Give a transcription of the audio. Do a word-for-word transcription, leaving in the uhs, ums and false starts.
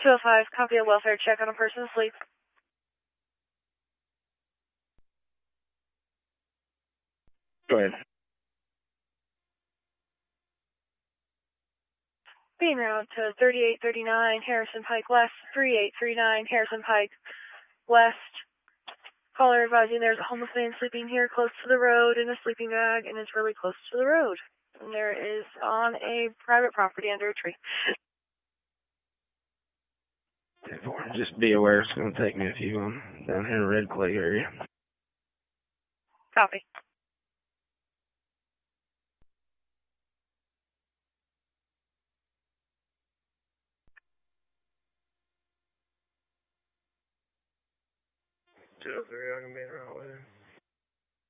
two oh five, copy a welfare check on a person asleep. Go ahead. Being route to thirty-eight thirty-nine Harrison Pike West, thirty-eight thirty-nine Harrison Pike West. Caller advising there's a homeless man sleeping here close to the road in a sleeping bag, and it's really close to the road. And there is on a private property under a tree. Just be aware it's going to take me a few um, down here in Red Clay area. Copy. two oh three, I can be around with it.